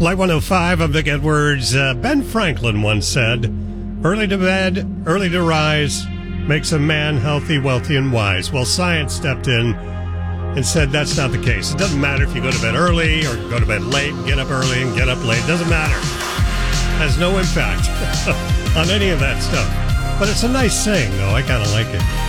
Light 105, I'm Vic Edwards. Ben Franklin once said, early to bed, early to rise, makes a man healthy, wealthy, and wise. Well, science stepped in and said that's not the case. It doesn't matter if you go to bed early or go to bed late, get up early and get up late. It doesn't matter. Has no impact on any of that stuff. But it's a nice saying, though. I kind of like it.